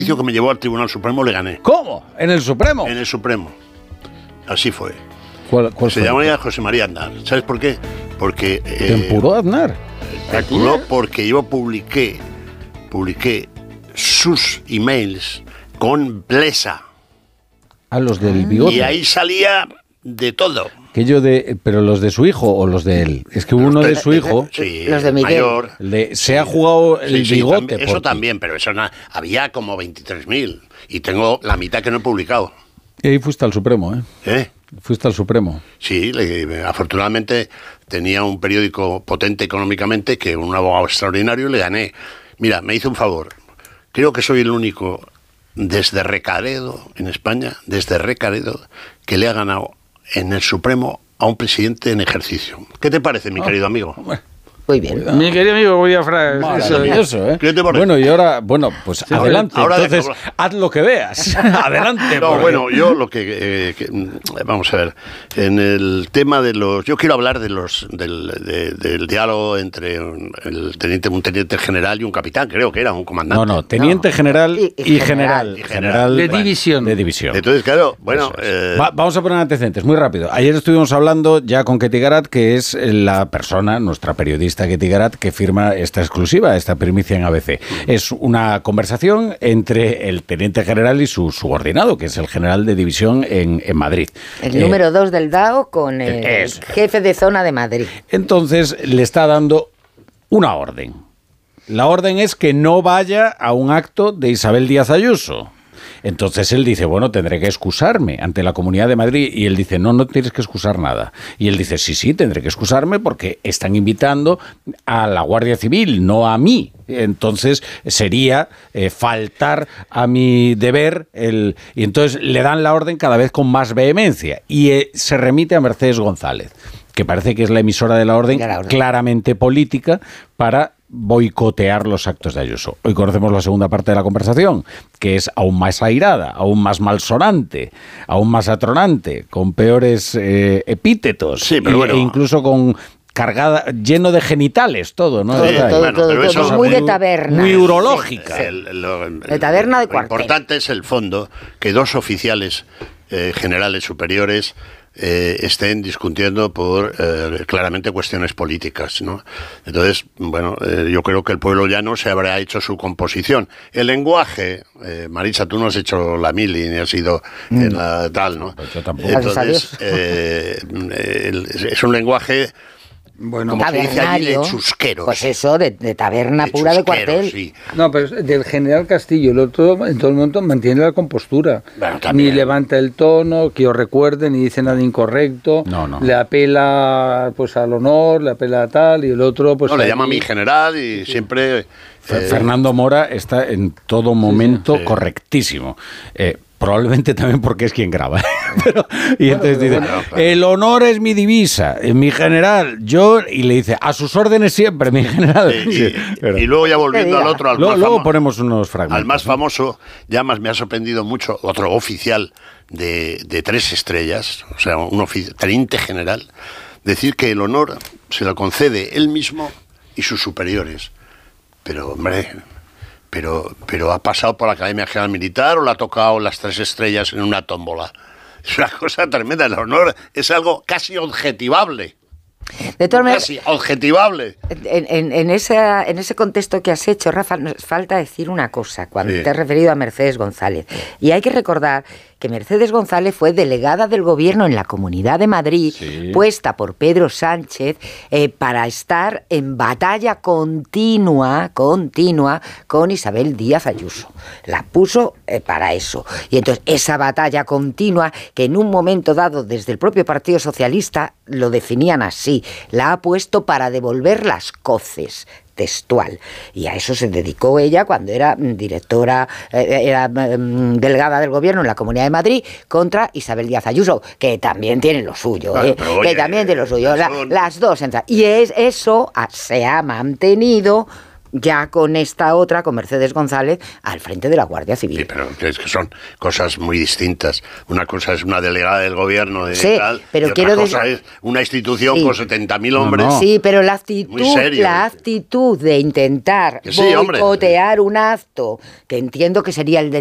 que me llevó al Tribunal Supremo le gané. ¿Cómo? ¿En el Supremo? En el Supremo. Así fue. ¿Cuál Se llamaba José María Aznar. ¿Sabes por qué? Porque... ¿Te empuró Aznar? Me empuró porque yo publiqué sus emails con Blesa. A los del bigote. Y ahí salía de todo. ¿Pero los de su hijo o los de él? Es que uno de su hijo, sí, los de Miguel. Mayor, se ha jugado el bigote. Sí, eso también, pero eso había como 23.000 y tengo la mitad que no he publicado. Y ahí fuiste al Supremo, ¿eh? Fuiste al Supremo. Sí, afortunadamente tenía un periódico potente económicamente que un abogado extraordinario le gané. Mira, me hizo un favor. Creo que soy el único desde Recaredo, en España, desde Recaredo, que le ha ganado en el Supremo a un presidente en ejercicio. ¿Qué te parece, mi querido amigo? Muy bien. Mi querido amigo, voy a frases. Maravilloso, ¿eh? Bueno, y ahora, pues sí, adelante. Ahora entonces, haz lo que veas. Adelante. No, bueno, yo lo que vamos a ver, en el tema de los... Yo quiero hablar del diálogo entre un teniente general y un capitán, creo que era un comandante. No, teniente general y general. General de división. De división. Entonces, claro, bueno... vamos a poner antecedentes, muy rápido. Ayer estuvimos hablando ya con Ketty Garat, que es la persona, nuestra periodista Ketty Garat, que firma esta exclusiva, esta primicia en ABC. Es una conversación entre el teniente general y su subordinado, que es el general de división en Madrid. El número 2 del DAO con el jefe de zona de Madrid. Entonces le está dando una orden. La orden es que no vaya a un acto de Isabel Díaz Ayuso. Entonces él dice, bueno, tendré que excusarme ante la Comunidad de Madrid. Y él dice, no tienes que excusar nada. Y él dice, sí, tendré que excusarme porque están invitando a la Guardia Civil, no a mí. Entonces sería faltar a mi deber. Y entonces le dan la orden cada vez con más vehemencia. Y se remite a Mercedes González, que parece que es la emisora de la orden, claramente política, para boicotear los actos de Ayuso. Hoy conocemos la segunda parte de la conversación, que es aún más airada, aún más malsonante, aún más atronante, con peores epítetos, sí, pero bueno, e incluso con lleno de genitales, todo, ¿no? Todo, eso muy de taberna. Muy urológica. De taberna de cuartel. Lo importante es el fondo, que dos oficiales generales superiores estén discutiendo por claramente cuestiones políticas, ¿no? Entonces, bueno, yo creo que el pueblo llano se habrá hecho su composición. El lenguaje, Marisa, tú no has hecho la mili ni has ido en la tal, ¿no? Pues yo tampoco. Entonces, es un lenguaje... Bueno, como se dice allí, de chusqueros. Pues eso, de taberna pura de cuartel. Sí. No, pero del general Castillo, el otro en todo el momento mantiene la compostura. Bueno, ni levanta el tono, que os recuerde, ni dice nada incorrecto. No. Le apela pues al honor, le apela a tal, y el otro pues... No, le llama a mi general y siempre... Fernando Mora está en todo momento correctísimo. Probablemente también porque es quien graba. Y entonces dice, el honor es mi divisa, mi general, y le dice, a sus órdenes siempre, mi general. Y luego ya volviendo al otro, luego ponemos unos fragmentos. Al más famoso, ya más me ha sorprendido mucho, otro oficial de 3 estrellas, o sea, un teniente general, decir que el honor se lo concede él mismo y sus superiores. Pero, hombre... Pero ha pasado por la Academia General Militar o le ha tocado las 3 estrellas en una tómbola. Es una cosa tremenda. El honor es algo casi objetivable. De todas maneras, casi objetivable. En ese contexto que has hecho, Rafa, nos falta decir una cosa cuando te has referido a Mercedes González. Y hay que recordar que Mercedes González fue delegada del gobierno en la Comunidad de Madrid, puesta por Pedro Sánchez para estar en batalla continua con Isabel Díaz Ayuso. La puso para eso. Y entonces esa batalla continua, que en un momento dado desde el propio Partido Socialista lo definían así, la ha puesto para devolver las coces. Textual. Y a eso se dedicó ella cuando era delegada del gobierno en la Comunidad de Madrid contra Isabel Díaz Ayuso, que también tiene lo suyo, las dos entran. Y eso se ha mantenido ya con esta otra, con Mercedes González, al frente de la Guardia Civil. Sí, pero es que son cosas muy distintas. Una cosa es una delegada del gobierno de Sí, tal, pero y otra quiero cosa es una institución Sí. con 70.000 hombres. No. Sí, pero la Muy serio. actitud de intentar Que sí, hombre. boicotear un acto, que entiendo que sería el del